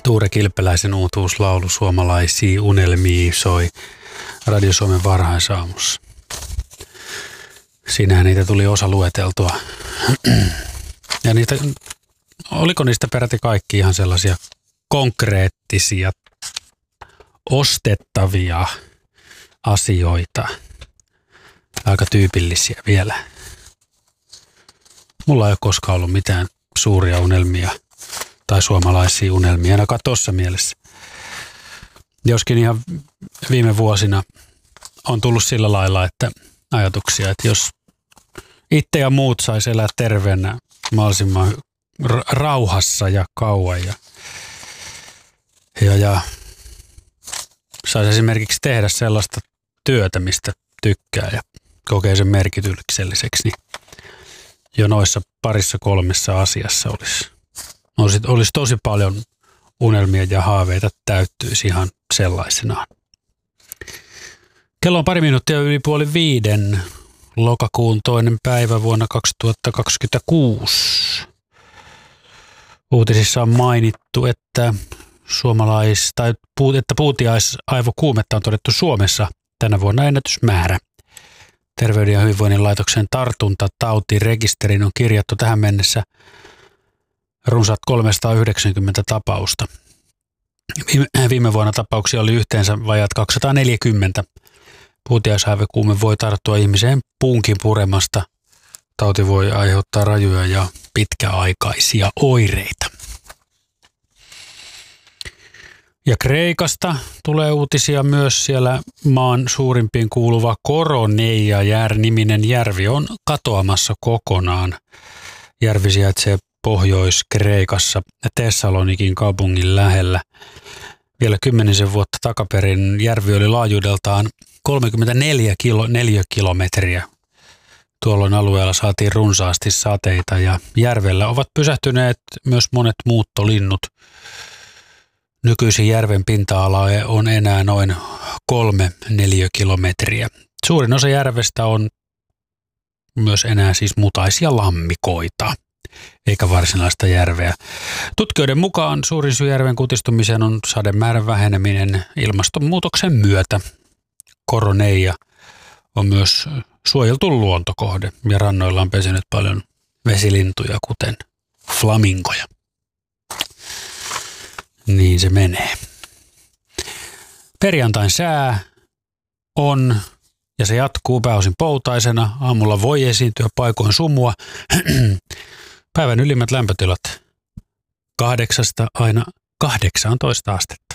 Tuure Kilpeläisen uutuuslaulu Suomalaisia unelmia soi Radio Suomen varhaisaamussa. Siinähän niitä tuli osa lueteltua. Ja oliko niistä peräti kaikki ihan sellaisia konkreettisia, ostettavia asioita, aika tyypillisiä vielä. Mulla ei ole koskaan ollut mitään suuria unelmia tai suomalaisia unelmia, ainakaan tuossa mielessä. Joskin ihan viime vuosina on tullut sillä lailla, että ajatuksia, että jos itse ja muut sais elää terveenä mahdollisimman rauhassa ja kauan ja saisi esimerkiksi tehdä sellaista työtä, mistä tykkää ja kokee sen merkitykselliseksi, niin jo noissa parissa kolmessa asiassa olisi tosi paljon unelmia ja haaveita täyttyisi ihan sellaisenaan. Kello on pari minuuttia yli 4:30, lokakuun 2. päivä vuonna 2026. Uutisissa on mainittu, että puutiaisaivokuumetta on todettu Suomessa tänä vuonna ennätysmäärä. Terveyden ja hyvinvoinnin laitoksen tartuntatautirekisteriin on kirjattu tähän mennessä runsaat 390 tapausta. Viime vuonna tapauksia oli yhteensä vajaat 240. Puutiaisaivokuume voi tarttua ihmiseen puunkin puremasta. Tauti voi aiheuttaa rajuja ja pitkäaikaisia oireita. Ja Kreikasta tulee uutisia myös. Siellä maan suurimpiin kuuluva Koroneia-niminen järvi on katoamassa kokonaan. Järvi sijaitsee Pohjois-Kreikassa Thessalonikin kaupungin lähellä. Vielä 10 vuotta takaperin järvi oli laajuudeltaan 34 neliökilometriä. Tuolloin alueella saatiin runsaasti sateita ja järvellä ovat pysähtyneet myös monet muuttolinnut. Nykyisin järven pinta-ala on enää noin 3 neliökilometriä. Suurin osa järvestä on myös enää siis mutaisia lammikoita, eikä varsinaista järveä. Tutkijoiden mukaan suurin syy järven kutistumiseen on sademäärän väheneminen ilmastonmuutoksen myötä. Koroneia on myös suojeltu luontokohde ja rannoilla on pesinyt paljon vesilintuja, kuten flamingoja. Niin se menee. Perjantain sää on ja se jatkuu pääosin poutaisena. Aamulla voi esiintyä paikoin sumua. Päivän ylimmät lämpötilat 8 aina 18 astetta.